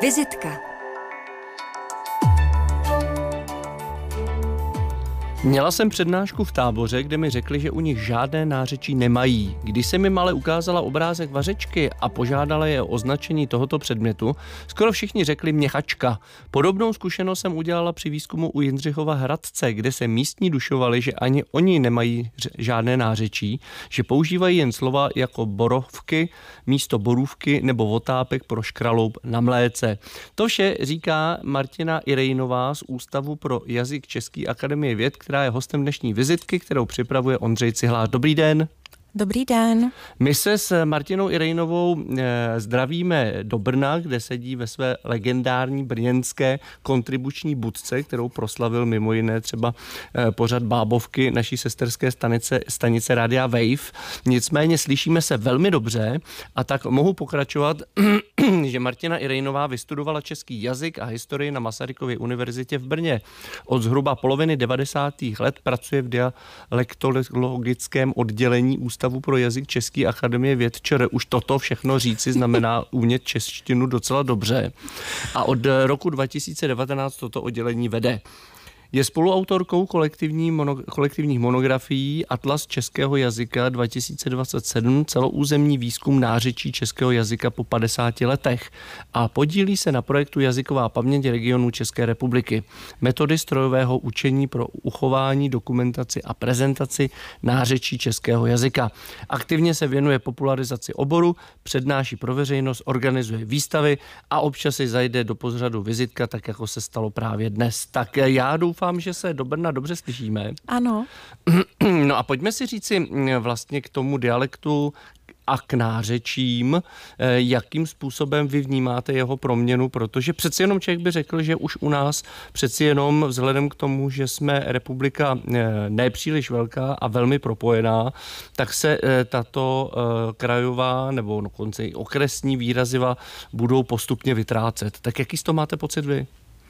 Vizitka. Měla jsem přednášku v táboře, kde mi řekli, že u nich žádné nářečí nemají. Když jsem jim ale ukázala obrázek vařečky a požádala je o označení tohoto předmětu, skoro všichni řekli měchačka. Podobnou zkušenost jsem udělala při výzkumu u Jindřichova Hradce, kde se místní dušovali, že ani oni nemají žádné nářečí, že používají jen slova jako borovky místo borůvky nebo otápek pro škraloup na mléce. To vše říká Martina Irejnová z Ústavu pro jazyk České akademie věd, která je hostem dnešní vizitky, kterou připravuje Ondřej Cihlář. Dobrý den. Dobrý den. My se s Martinou Irejnovou zdravíme do Brna, kde sedí ve své legendární brněnské kontribuční budce, kterou proslavil mimo jiné třeba pořad Bábovky naší sesterské stanice Rádia Wave. Nicméně slyšíme se velmi dobře a tak mohu pokračovat, že Martina Irejnová vystudovala český jazyk a historii na Masarykově univerzitě v Brně. Od zhruba poloviny 90. let pracuje v dialektologickém oddělení Ústavu pro jazyk České akademie věd ČR. Už toto všechno říci znamená umět češtinu docela dobře. A od roku 2019 toto oddělení vede. Je spoluautorkou kolektivních monografií Atlas českého jazyka 2027, celoúzemní výzkum nářečí českého jazyka po 50 letech a podílí se na projektu Jazyková paměť regionů České republiky. Metody strojového učení pro uchování, dokumentaci a prezentaci nářečí českého jazyka. Aktivně se věnuje popularizaci oboru, přednáší pro veřejnost, organizuje výstavy a občas si zajde do pořadu vizitka, tak jako se stalo právě dnes. Tak já doufám, že se do Brna dobře slyšíme. Ano. No a pojďme si říci vlastně k tomu dialektu a k nářečím, jakým způsobem vy vnímáte jeho proměnu, protože přeci jenom člověk by řekl, že už u nás přeci jenom vzhledem k tomu, že jsme republika nepříliš velká a velmi propojená, tak se tato krajová nebo dokonce i okresní výraziva budou postupně vytrácet. Tak jaký z toho máte pocit vy?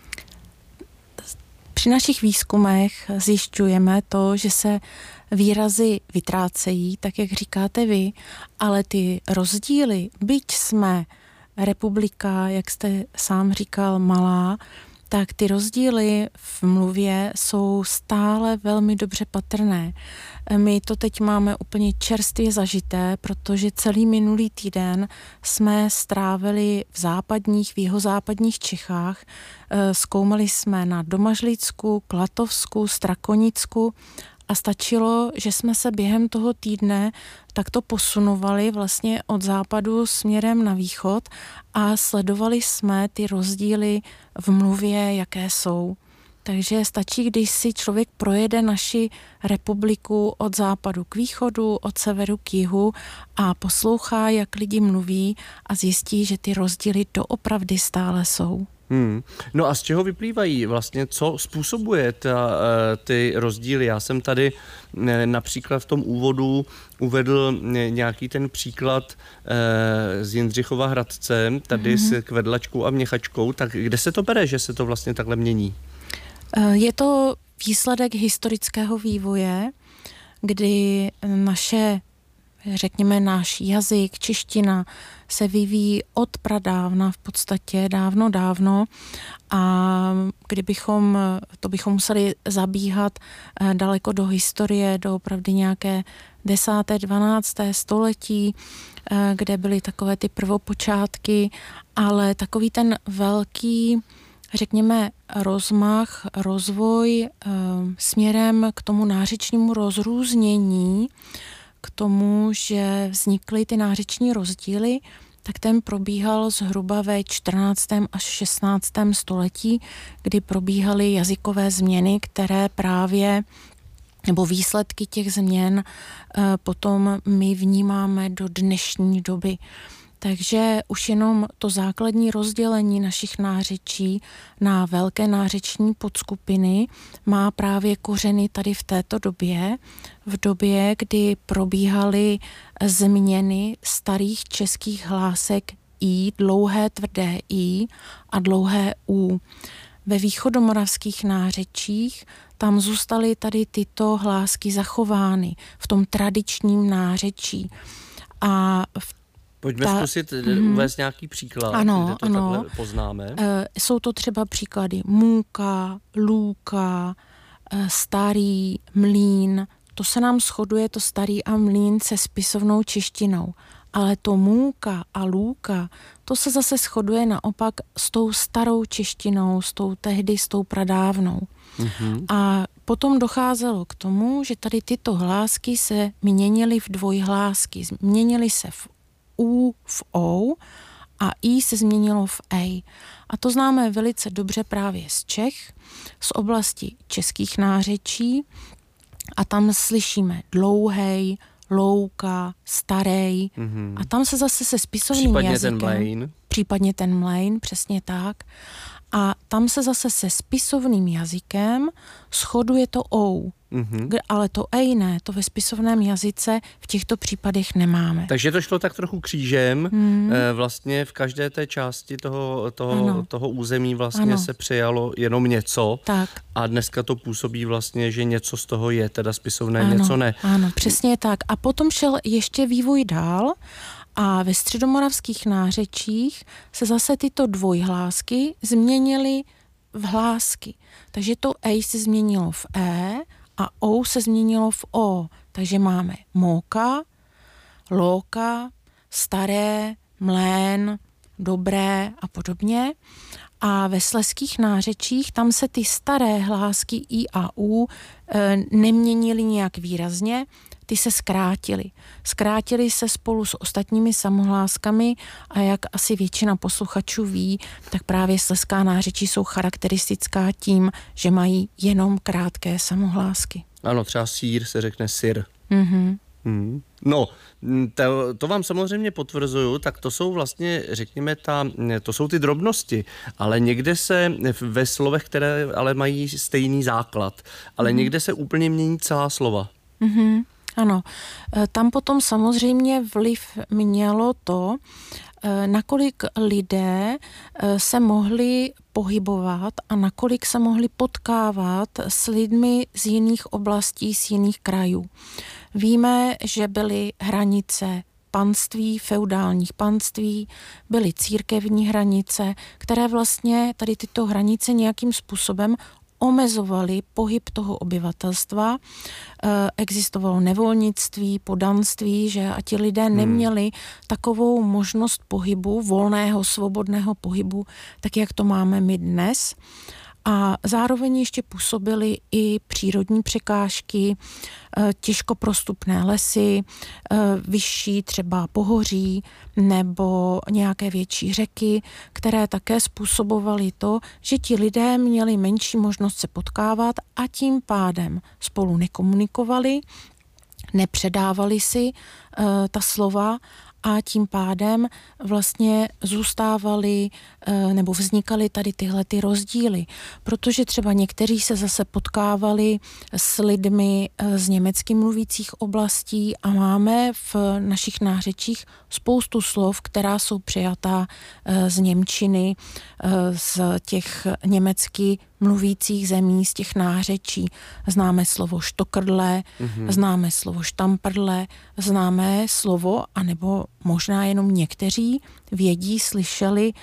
Při našich výzkumech zjišťujeme to, že se výrazy vytrácejí, tak jak říkáte vy, ale ty rozdíly, byť jsme republika, jak jste sám říkal, malá, tak ty rozdíly v mluvě jsou stále velmi dobře patrné. My to teď máme úplně čerstvě zažité, protože celý minulý týden jsme strávili v jihozápadních Čechách. Zkoumali jsme na Domažlicku, Klatovsku, Strakonicku a stačilo, že jsme se během toho týdne takto posunovali vlastně od západu směrem na východ a sledovali jsme ty rozdíly v mluvě, jaké jsou. Takže stačí, když si člověk projede naši republiku od západu k východu, od severu k jihu a poslouchá, jak lidi mluví a zjistí, že ty rozdíly doopravdy stále jsou. No a z čeho vyplývají vlastně, co způsobuje ty rozdíly? Já jsem tady například v tom úvodu uvedl nějaký ten příklad z Jindřichova Hradce, tady s kvedlačkou a měchačkou, tak kde se to bere, že se to vlastně takhle mění? Je to výsledek historického vývoje, kdy náš jazyk, čeština se vyvíjí od pradávna, v podstatě dávno a to bychom museli zabíhat daleko do historie, do opravdu nějaké 10., 12. století, kde byly takové ty prvopočátky, ale takový ten velký, řekněme, rozmach, rozvoj směrem k tomu nářečnímu rozrůznění, k tomu, že vznikly ty nářeční rozdíly, tak ten probíhal zhruba ve 14. až 16. století, kdy probíhaly jazykové změny, které právě, nebo výsledky těch změn potom my vnímáme do dnešní doby. Takže už jenom to základní rozdělení našich nářečí na velké nářeční podskupiny má právě kořeny tady v této době, v době, kdy probíhaly změny starých českých hlásek i, dlouhé tvrdé i a dlouhé u. Ve východomoravských nářečích tam zůstaly tady tyto hlásky zachovány v tom tradičním nářečí. A v Pojďme zkusit uvést nějaký příklad, kde to takhle poznáme. Jsou to třeba příklady můka, lůka, starý, mlýn. To se nám shoduje, to starý a mlýn, se spisovnou češtinou. Ale to můka a lůka, to se zase shoduje naopak s tou starou češtinou, s tou pradávnou. A potom docházelo k tomu, že tady tyto hlásky se měnily v dvojhlásky. Měnily se v U, v O a I se změnilo v EJ. A to známe velice dobře právě z Čech, z oblasti českých nářečí. A tam slyšíme dlouhej, louka, starej. A tam se zase se spisovným jazykem... Případně ten mlejn, přesně tak. A tam se zase se spisovným jazykem shoduje to ou. Ale to ej ne, to ve spisovném jazyce v těchto případech nemáme. Takže to šlo tak trochu křížem. Vlastně v každé té části toho území vlastně se přejalo jenom něco. Tak. A dneska to působí vlastně, že něco z toho je teda spisovné, něco ne. Ano, přesně tak. A potom šel ještě vývoj dál. A ve středomoravských nářečích se zase tyto dvojhlásky změnily v hlásky. Takže to ej se změnilo v e a ou se změnilo v o. Takže máme móka, lóka, staré, mlén, dobré a podobně. A ve slezských nářečích tam se ty staré hlásky i a u neměnily nějak výrazně, ty se zkrátily. Zkrátily se spolu s ostatními samohláskami a jak asi většina posluchačů ví, tak právě slezská nářečí jsou charakteristická tím, že mají jenom krátké samohlásky. Ano, třeba sír se řekne syr. No, to vám samozřejmě potvrzuju, tak to jsou vlastně, řekněme, to jsou ty drobnosti, ale někde se ve slovech, které ale mají stejný základ, ale někde se úplně mění celá slova. Ano, tam potom samozřejmě vliv mělo to, nakolik lidé se mohli pohybovat a nakolik se mohli potkávat s lidmi z jiných oblastí, z jiných krajů. Víme, že byly hranice panství, feudálních panství, byly církevní hranice, které vlastně tady tyto hranice nějakým způsobem omezovaly pohyb toho obyvatelstva. Existovalo nevolnictví, poddanství, že a ti lidé neměli takovou možnost pohybu, volného, svobodného pohybu, tak jak to máme my dnes. A zároveň ještě působily i přírodní překážky, těžko prostupné lesy, vyšší třeba pohoří nebo nějaké větší řeky, které také způsobovaly to, že ti lidé měli menší možnost se potkávat a tím pádem spolu nekomunikovali, nepředávali si ta slova a tím pádem vlastně zůstávaly nebo vznikaly tady tyhle ty rozdíly. Protože třeba někteří se zase potkávali s lidmi z německy mluvících oblastí a máme v našich nářečích spoustu slov, která jsou přijatá z němčiny, z těch německy mluvících zemí, z těch nářečí. Známe slovo štokrdle, známe slovo štamprdle, známe slovo, anebo možná jenom někteří vědí, slyšeli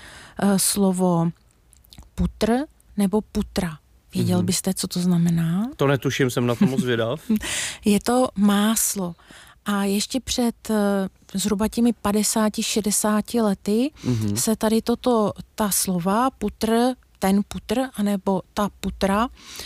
slovo putr nebo putra. Věděl byste, co to znamená? To netuším, jsem na to moc vědav. Je to máslo. A ještě před zhruba těmi 50-60 lety se tady ta slova putr, ten putr, anebo ta putra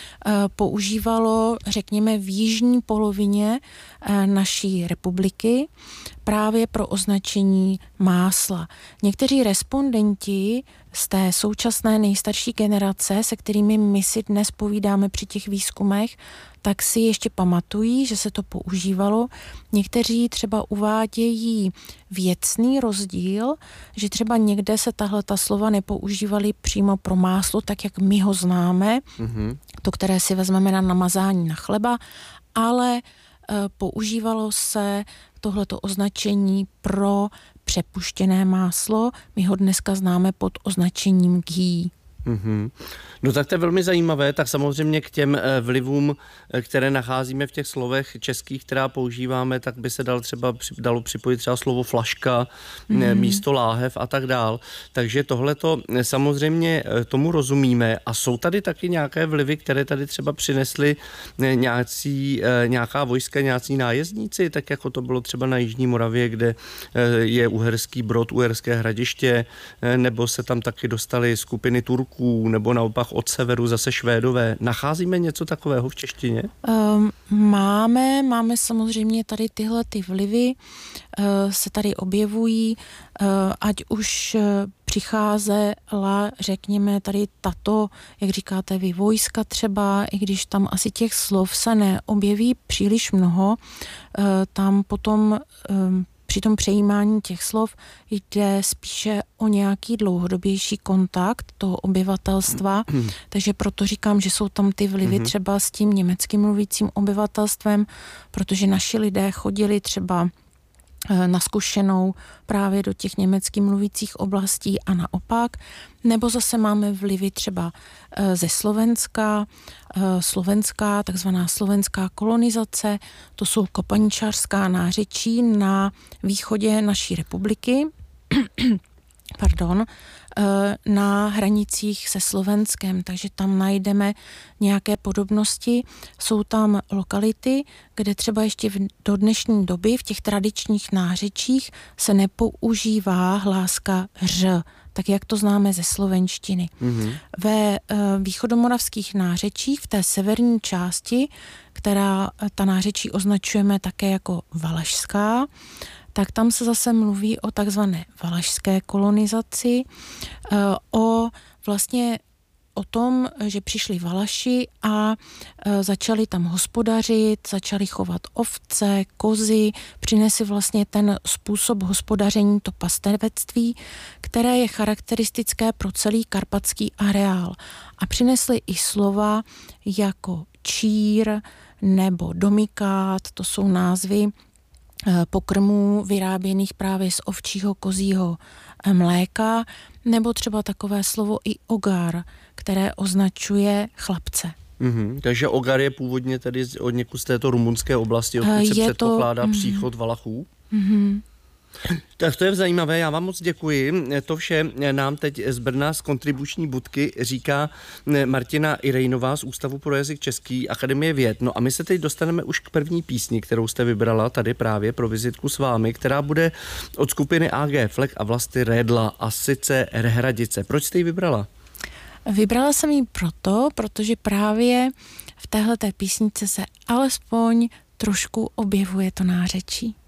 používalo, řekněme, v jižní polovině naší republiky právě pro označení másla. Někteří respondenti z té současné nejstarší generace, se kterými my si dnes povídáme při těch výzkumech, tak si ještě pamatují, že se to používalo. Někteří třeba uvádějí věcný rozdíl, že třeba někde se tahleta slova nepoužívaly přímo pro máslo, tak jak my ho známe, to, které si vezmeme na namazání na chleba, ale používalo se tohleto označení pro přepuštěné máslo. My ho dneska známe pod označením ghee. Mm-hmm. No tak to je velmi zajímavé, tak samozřejmě k těm vlivům, které nacházíme v těch slovech českých, která používáme, tak by se dalo připojit třeba slovo flaška, místo láhev a tak dál. Takže tohleto samozřejmě tomu rozumíme a jsou tady taky nějaké vlivy, které tady třeba přinesly nějaká vojska, nějací nájezdníci, tak jako to bylo třeba na Jižní Moravě, kde je Uherský Brod, Uherské Hradiště, nebo se tam taky dostaly skupiny Turků, nebo naopak od severu zase Švédové. Nacházíme něco takového v češtině? Máme samozřejmě tady tyhle ty vlivy, se tady objevují, ať už přicházela, řekněme, tady tato, jak říkáte vy, vojska třeba, i když tam asi těch slov se neobjeví příliš mnoho, tam potom při tom přejímání těch slov jde spíše o nějaký dlouhodobější kontakt toho obyvatelstva, takže proto říkám, že jsou tam ty vlivy třeba s tím německým mluvícím obyvatelstvem, protože naši lidé chodili třeba na zkušenou právě do těch německy mluvících oblastí a naopak. Nebo zase máme vlivy třeba ze Slovenska, takzvaná slovenská kolonizace, to jsou kopaničářská nářečí na východě naší republiky, na hranicích se Slovenskem, takže tam najdeme nějaké podobnosti. Jsou tam lokality, kde třeba ještě do dnešní doby v těch tradičních nářečích se nepoužívá hláska ř, tak jak to známe ze slovenštiny. Ve východomoravských nářečích, v té severní části, která ta nářečí označujeme také jako valašská, tak tam se zase mluví o takzvané valašské kolonizaci, o tom, že přišli Valaši a začali tam hospodařit, začali chovat ovce, kozy, přinesli vlastně ten způsob hospodaření, to pastevectví, které je charakteristické pro celý karpatský areál. A přinesli i slova jako čír nebo domikát, to jsou názvy pokrmů vyráběných právě z ovčího kozího mléka, nebo třeba takové slovo i ogar, které označuje chlapce. Takže ogar je původně tedy od někud z této rumunské oblasti, odkud se předpokládá příchod Valachů? Tak to je zajímavé, já vám moc děkuji. To vše nám teď z Brna z kontribuční budky říká Martina Irejnová z Ústavu pro jazyk český Akademie věd. No a my se teď dostaneme už k první písni, kterou jste vybrala tady právě pro vizitku s vámi, která bude od skupiny AG Flek a Vlasty Redla a sice Hradice. Proč jste ji vybrala? Vybrala jsem ji protože právě v téhleté písnice se alespoň trošku objevuje to nářečí.